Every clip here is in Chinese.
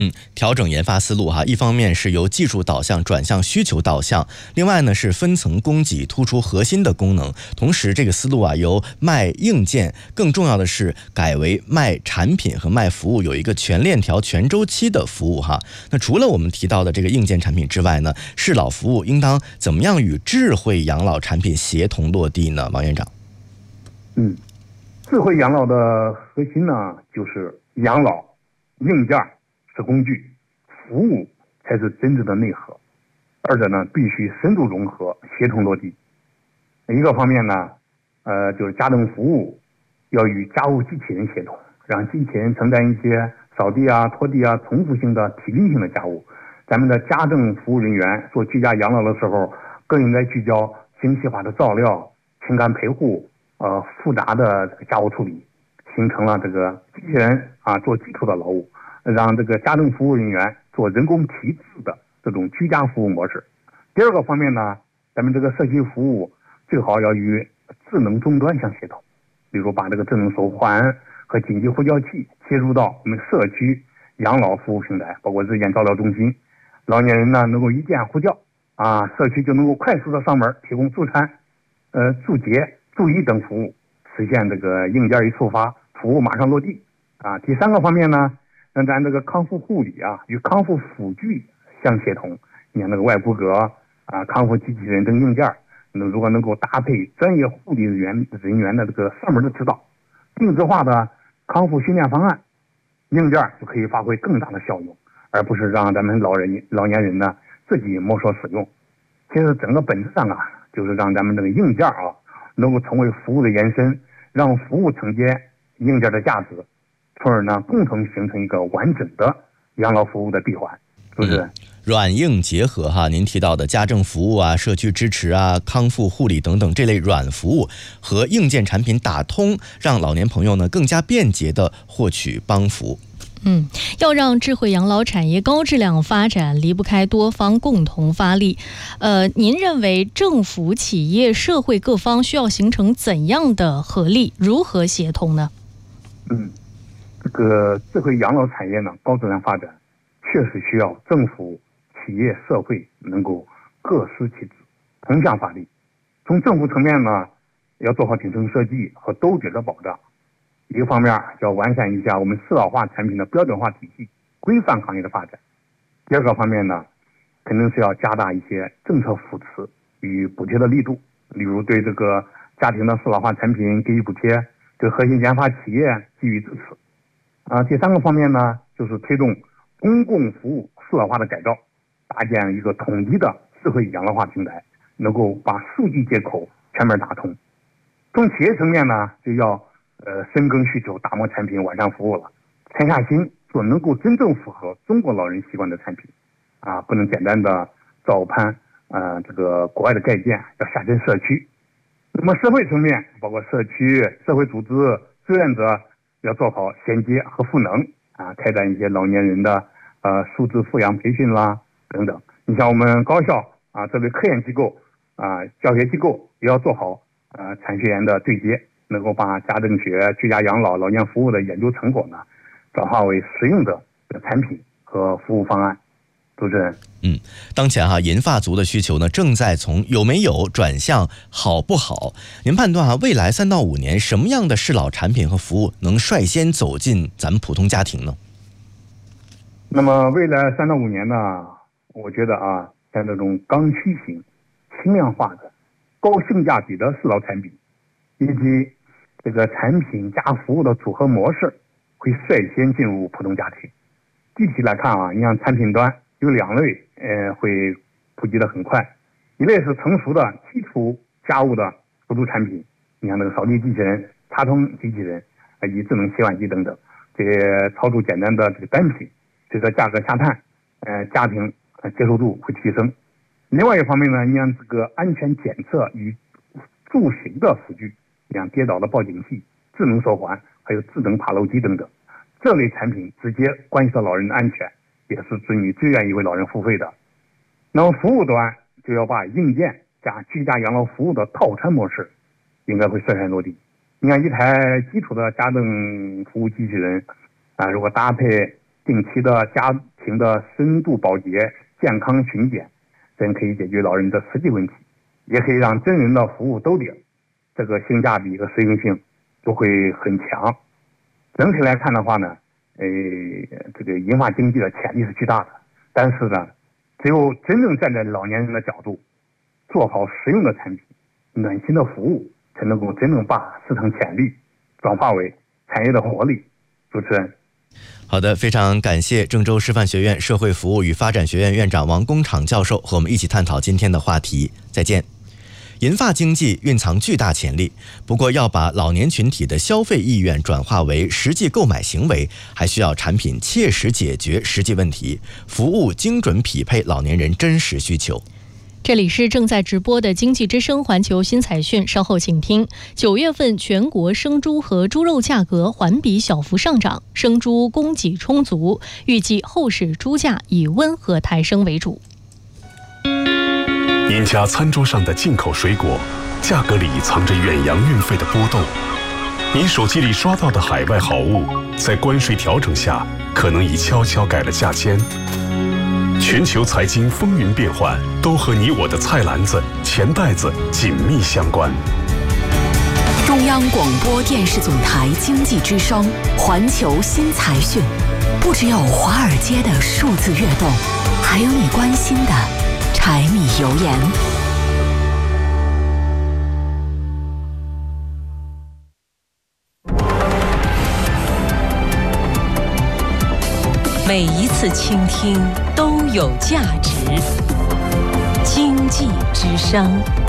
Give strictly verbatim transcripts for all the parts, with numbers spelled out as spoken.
嗯，调整研发思路哈，一方面是由技术导向转向需求导向，另外呢是分层供给，突出核心的功能。同时，这个思路啊由卖硬件，更重要的是改为卖产品和卖服务，有一个全链条、全周期的服务哈。那除了我们提到的这个硬件产品之外呢，适老服务应当怎么样与智慧养老产品协同落地呢？王院长。 嗯，智慧养老的核心呢，就是养老硬件是工具，服务才是真正的内核，二者呢必须深度融合，协同落地。一个方面呢，呃，就是家政服务要与家务机器人协同，让机器人承担一些扫地啊、拖地啊重复性的体力性的家务。咱们的家政服务人员做居家养老的时候，更应该聚焦精细化的照料、情感陪护，呃，复杂的这个家务处理，形成了这个机器人啊做基础的劳务，让这个家政服务人员做人工提质的这种居家服务模式。第二个方面呢，咱们这个社区服务最好要与智能终端相协同，比如把这个智能手环和紧急呼叫器接入到我们社区养老服务平台，包括日间照料中心，老年人呢能够一键呼叫啊，社区就能够快速的上门提供助餐、呃助洁、助医等服务，实现这个硬件一触发，服务马上落地啊。第三个方面呢，让咱这个康复护理啊与康复辅具相协同，你看那个外骨骼啊、康复机器人等硬件，那如果能够搭配专业护理人员人员的这个上门的指导，定制化的康复训练方案，硬件就可以发挥更大的效用，而不是让咱们老人老年人呢自己摸索使用。其实整个本质上啊，就是让咱们这个硬件啊能够成为服务的延伸，让服务承接硬件的价值，从而呢共同形成一个完整的养老服务的闭环，是不是？嗯， 软硬结合哈，您提到的家政服务啊、社区支持啊、康复护理等等这类软服务和硬件产品打通，让老年朋友呢更加便捷地获取帮扶。 嗯，要让智慧养老产业高质量发展，离不开多方共同发力。呃，您认为政府、企业、社会各方需要形成怎样的合力，如何协同呢？ 嗯，这个智慧养老产业呢高质量发展，确实需要政府、企业、社会能够各司其职，同向发力。从政府层面呢，要做好顶层设计和兜底的保障。一个方面要完善一下我们适老化产品的标准化体系，规范行业的发展。第二个方面呢，肯定是要加大一些政策扶持与补贴的力度，例如对这个家庭的适老化产品给予补贴，对核心研发企业给予支持。啊，第三个方面呢，就是推动公共服务适老化的改造，搭建一个统一的智慧养老化平台，能够把数据接口全面打通。从企业层面呢，就要呃，深耕需求，打磨产品，完善服务了，沉下心做能够真正符合中国老人习惯的产品，啊，不能简单的照搬呃这个国外的概念，要下沉社区。那么社会层面，包括社区、社会组织、志愿者，要做好衔接和赋能啊，开展一些老年人的呃素质富养培训啦等等。你像我们高校啊，作为科研机构啊、教学机构，也要做好呃产学研的对接。能够把家政学、居家养老、老年服务的研究成果呢，转化为实用的产品和服务方案。主持人， 嗯，当前哈、啊、银发族的需求呢，正在从有没有转向好不好。您判断哈、啊，未来三到五年什么样的适老产品和服务能率先走进咱们普通家庭呢？ 那么未来三到五年呢，我觉得啊，像这种刚需型、轻量化的、高性价比的适老产品，以及这个产品加服务的组合模式会率先进入普通家庭。具体来看啊，你像产品端有两类，呃，会普及的很快。一类是成熟的基础家务的辅助产品，你像那个扫地机器人、插通机器人，以及智能洗碗机等等，这些操作简单的这个单品，随着价格下探，呃，家庭接受度会提升。另外一方面呢，你像这个安全检测与助行的辅具，像跌倒的报警器、智能手环，还有智能爬楼机等等，这类产品直接关系到老人的安全，也是子女最愿意为老人付费的。那么服务端就要把硬件加居家养老服务的套餐模式，应该会率先落地。你看一台基础的家政服务机器人啊，如果搭配定期的家请的深度保洁、健康巡检，真可以解决老人的实际问题，也可以让真人的服务兜底，这个性价比和实用性都会很强。整体来看的话呢，呃，这个银发经济的潜力是巨大的，但是呢，只有真正站在老年人的角度，做好实用的产品、暖心的服务，才能够真正把市场潜力转化为产业的活力。主持人。 好的，非常感谢郑州师范学院社会服务与发展学院院长王工厂教授和我们一起探讨今天的话题。再见。银发经济蕴藏巨大潜力，不过要把老年群体的消费意愿转化为实际购买行为，还需要产品切实解决实际问题，服务精准匹配老年人真实需求。 这里是正在直播的经济之声环球新财讯，稍后请听。九月份全国生猪和猪肉价格环比小幅上涨，生猪供给充足，预计后市猪价以温和抬升为主。 您家餐桌上的进口水果，价格里藏着远洋运费的波动；您手机里刷到的海外好物，在关税调整下，可能已悄悄改了价签。全球财经风云变幻，都和你我的菜篮子、钱袋子紧密相关。 中央广播电视总台经济之声环球新财讯，不只有华尔街的数字跃动，还有你关心的柴米油盐。每一次倾听都有价值。经济之声。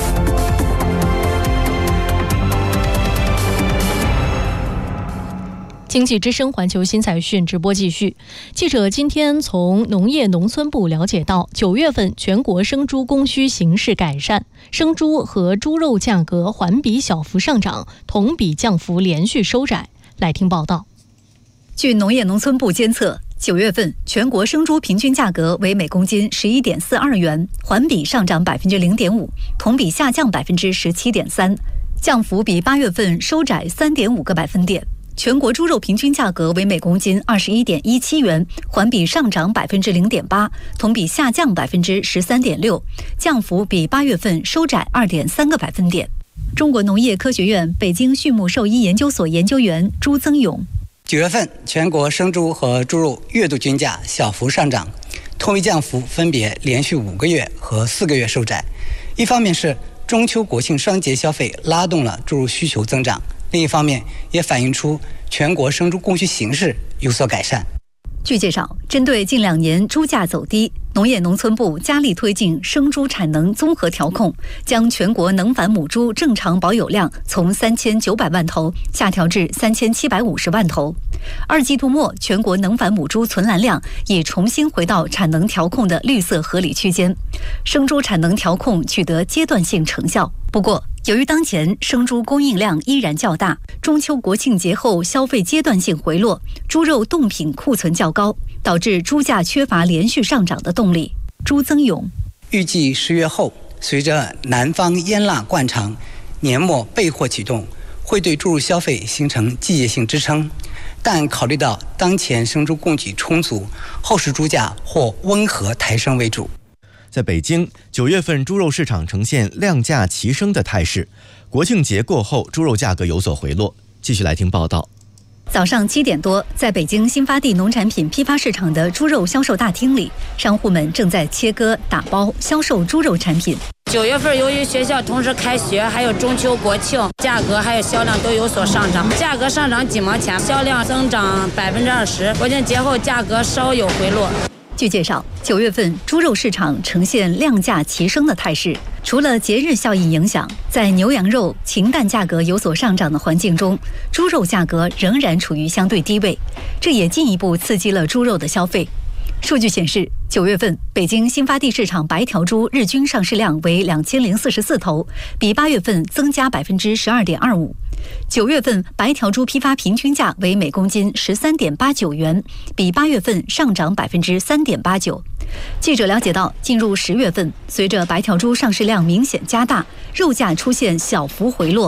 经济之声环球新财讯直播继续。记者今天从农业农村部了解到，九月份全国生猪供需形势改善，生猪和猪肉价格环比小幅上涨，同比降幅连续收窄。来听报道。 据农业农村部监测，九月份全国生猪平均价格为每公斤十一点四二元，环比上涨百分之零点五，同比下降百分之十七点三，降幅比八月份收窄三点五个百分点。全国猪肉平均价格为每公斤二十一点一七元，环比上涨百分之零点八，同比下降百分之十三点六，降幅比八月份收窄二点三个百分点。中国农业科学院北京畜牧兽医研究所研究员朱增勇。 九月份全国生猪和猪肉月度均价小幅上涨，同比降幅分别连续五个月和四个月收窄。一方面是中秋国庆双节消费拉动了猪肉需求增长，另一方面也反映出全国生猪供需形势有所改善。 据介绍，针对近两年猪价走低，农业农村部加力推进生猪产能综合调控，将全国能繁母猪正常保有量从三千九百万头下调至三千七百五十万头。二季度末，全国能繁母猪存栏量已重新回到产能调控的绿色合理区间，生猪产能调控取得阶段性成效。不过，由于当前生猪供应量依然较大，中秋国庆节后消费阶段性回落，猪肉冻品库存较高，导致猪价缺乏连续上涨的动力。朱增勇预计十月后，随着南方腌腊灌肠年末备货启动，会对猪肉消费形成季节性支撑。但考虑到当前生猪供给充足，后市猪价或温和抬升为主。 在北京，九月份猪肉市场呈现量价齐升的态势。国庆节过后，猪肉价格有所回落。继续来听报道。 早上七点多，在北京新发地农产品批发市场的猪肉销售大厅里，商户们正在切割、打包、销售猪肉产品。 九月份由于学校同时开学，还有中秋国庆，价格还有销量都有所上涨。价格上涨几毛钱，销量增长百分之二十。国庆节后价格稍有回落。 据介绍，九月份猪肉市场呈现量价齐升的态势。除了节日效应影响，在牛羊肉、禽蛋价格有所上涨的环境中，猪肉价格仍然处于相对低位，这也进一步刺激了猪肉的消费。数据显示，九月份北京新发地市场白条猪日均上市量为两千零四十四头，比八月份增加百分之十二点二五。九月份白条猪批发平均价为每公斤十三点八九元，比八月份上涨百分之三点八九。记者了解到，进入十月份，随着白条猪上市量明显加大，肉价出现小幅回落。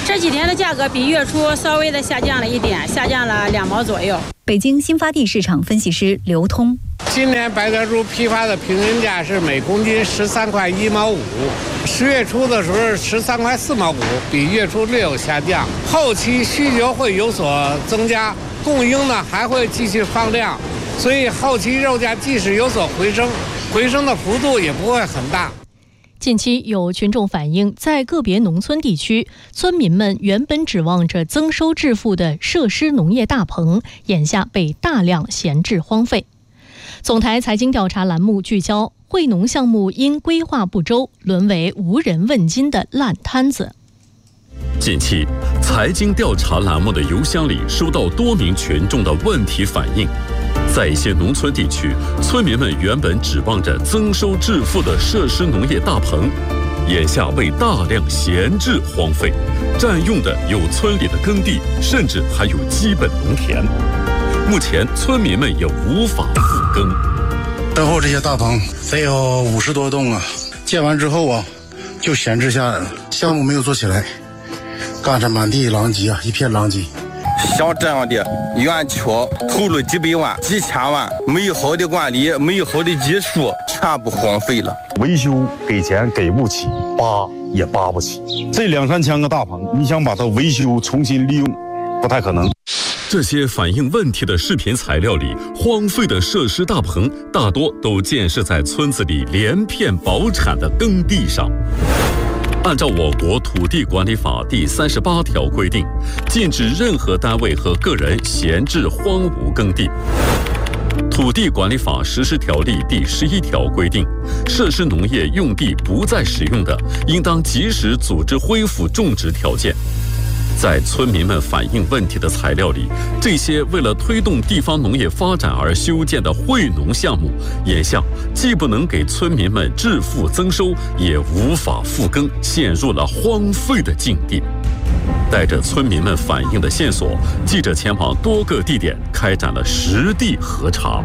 这几天的价格比月初稍微的下降了一点，下降了两毛左右。 北京新发地市场分析师刘通， 今年白德珠批发的平均价是每公斤十三块一毛五，十月初的时候十三块四毛五，比月初略有下降。后期需求会有所增加，供应呢还会继续放量，所以后期肉价即使有所回升，回升的幅度也不会很大。 近期有群众反映，在个别农村地区，村民们原本指望着增收致富的设施农业大棚，眼下被大量闲置荒废。总台财经调查栏目聚焦，惠农项目因规划不周，沦为无人问津的烂摊子。 近期，财经调查栏目的邮箱里收到多名群众的问题反映。在一些农村地区，村民们原本指望着增收致富的设施农业大棚，眼下被大量闲置荒废，占用的有村里的耕地，甚至还有基本农田。目前，村民们也无法复耕。 身后这些大棚得有五十多栋啊，建完之后啊，就闲置下来了，项目没有做起来，干着满地狼藉啊，一片狼藉。 像这样的园区投入几百万、几千万，没有好的管理，没有好的技术，全部荒废了。 维修给钱给不起，扒也扒不起。这两三千个大棚，你想把它维修重新利用，不太可能。 这些反映问题的视频材料里，荒废的设施大棚大多都建设在村子里连片保产的耕地上。按照我国土地管理法第三十八条规定，禁止任何单位和个人闲置荒芜耕地。土地管理法实施条例第十一条规定，设施农业用地不再使用的，应当及时组织恢复种植条件。在村民们反映问题的材料里，这些为了推动地方农业发展而修建的惠农项目，眼下既不能给村民们致富增收，也无法复耕，陷入了荒废的境地。带着村民们反映的线索，记者前往多个地点开展了实地核查。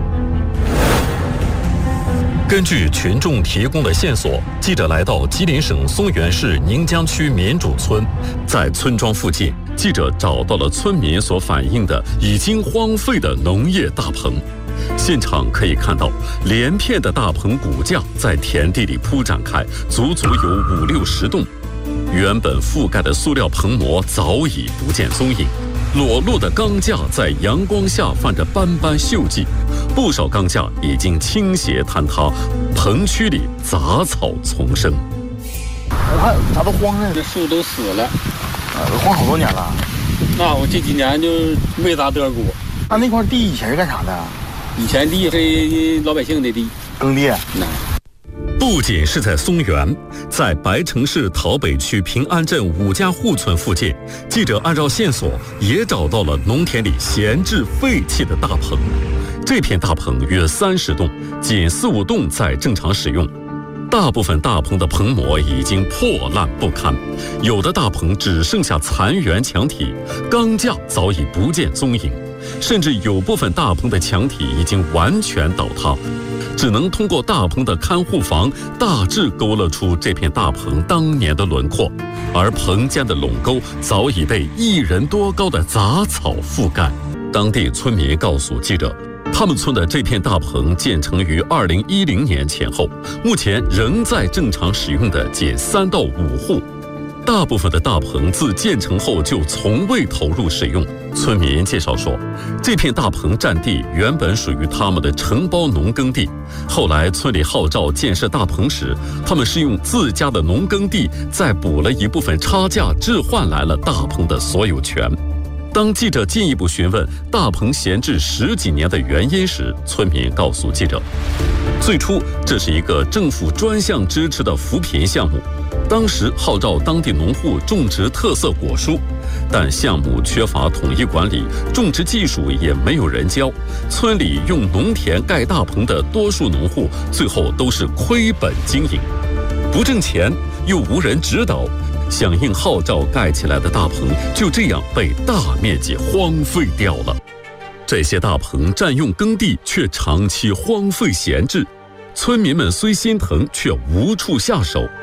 根据群众提供的线索，记者来到吉林省松原市宁江区民主村。在村庄附近，记者找到了村民所反映的已经荒废的农业大棚。现场可以看到，连片的大棚骨架在田地里铺展开，足足有五六十栋。原本覆盖的塑料棚膜早已不见踪影，裸露的钢架在阳光下泛着斑斑锈迹，不少钢架已经倾斜坍塌，棚区里杂草丛生。 我看咋都荒了， 这树都死了， 啊，荒好多年了。 那我这几年就没咋得过。 他那块地以前是干啥的？ 以前地是老百姓的地， 耕地。 那。 不仅是在松原，在白城市桃北区平安镇五家户村附近，记者按照线索也找到了农田里闲置废弃的大棚。这片大棚约三十栋，仅四五栋在正常使用。大部分大棚的棚膜已经破烂不堪，有的大棚只剩下残垣墙体，钢架早已不见踪影，甚至有部分大棚的墙体已经完全倒塌。只能通过大棚的看护房大致勾勒出这片大棚当年的轮廓，而棚间的垄沟早已被一人多高的杂草覆盖。当地村民告诉记者，他们村的这片大棚建成于二零一零年前后，目前仍在正常使用的仅三到五户。大部分的大棚自建成后就从未投入使用。村民介绍说，这片大棚占地原本属于他们的承包农耕地，后来村里号召建设大棚时，他们是用自家的农耕地再补了一部分差价，置换来了大棚的所有权。当记者进一步询问大棚闲置十几年的原因时，村民告诉记者，最初这是一个政府专项支持的扶贫项目，当时号召当地农户种植特色果蔬，但项目缺乏统一管理，种植技术也没有人教，村里用农田盖大棚的多数农户最后都是亏本经营，不挣钱又无人指导，响应号召盖起来的大棚就这样被大面积荒废掉了。这些大棚占用耕地，却长期荒废闲置，村民们虽心疼，却无处下手。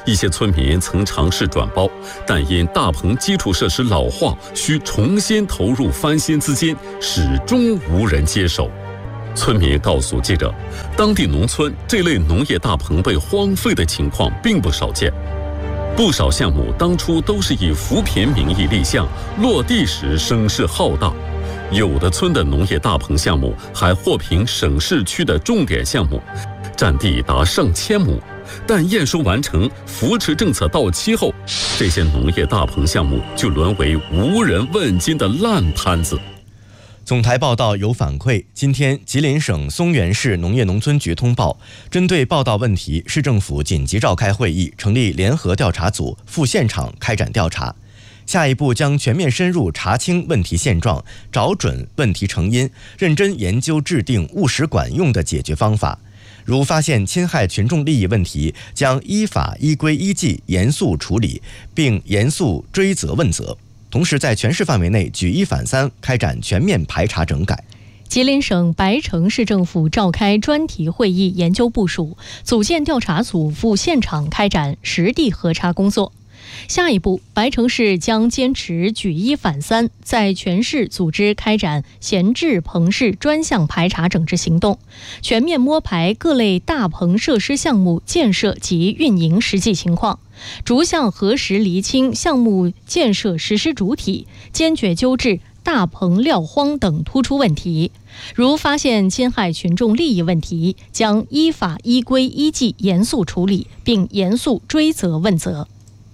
一些村民曾尝试转包，但因大棚基础设施老化，需重新投入翻新资金，始终无人接手。村民告诉记者，当地农村这类农业大棚被荒废的情况并不少见。不少项目当初都是以扶贫名义立项，落地时声势浩大。有的村的农业大棚项目还获评省市区的重点项目，占地达上千亩。但验收完成，扶持政策到期后，这些农业大棚项目就沦为无人问津的烂摊子。 总台报道有反馈，今天吉林省松原市农业农村局通报，针对报道问题，市政府紧急召开会议，成立联合调查组赴现场开展调查。下一步将全面深入查清问题现状，找准问题成因，认真研究制定务实管用的解决方法。如发现侵害群众利益问题，将依法依规依纪严肃处理，并严肃追责问责。同时在全市范围内举一反三，开展全面排查整改。 吉林省白城市政府召开专题会议研究部署，组建调查组赴现场开展实地核查工作。下一步，白城市将坚持举一反三，在全市组织开展闲置棚室专项排查整治行动，全面摸排各类大棚设施项目建设及运营实际情况，逐项核实厘清项目建设实施主体，坚决纠治大棚撂荒等突出问题。如发现侵害群众利益问题，将依法依规依纪严肃处理，并严肃追责问责。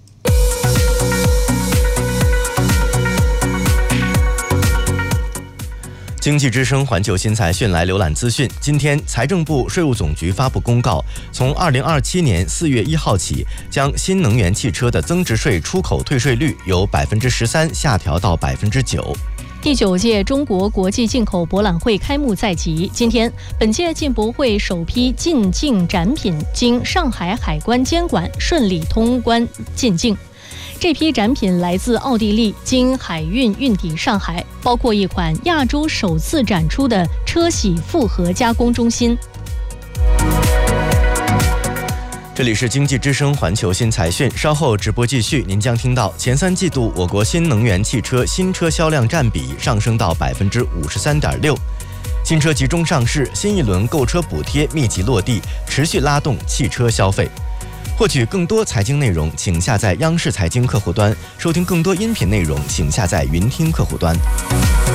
经济之声环球新财讯来浏览资讯。今天，财政部、税务总局发布公告，从二零二七年四月一号起，将新能源汽车的增值税出口退税率由百分之十三下调到百分之九。 第九届中国国际进口博览会开幕在即，今天，本届进博会首批进境展品经上海海关监管顺利通关进境。这批展品来自奥地利，经海运运抵上海，包括一款亚洲首次展出的车铣复合加工中心。 这里是经济之声环球新财讯，稍后直播继续，您将听到前三季度我国新能源汽车新车销量占比上升到百分之五十三点六，新车集中上市，新一轮购车补贴密集落地，持续拉动汽车消费。获取更多财经内容，请下载央视财经客户端；收听更多音频内容，请下载云听客户端。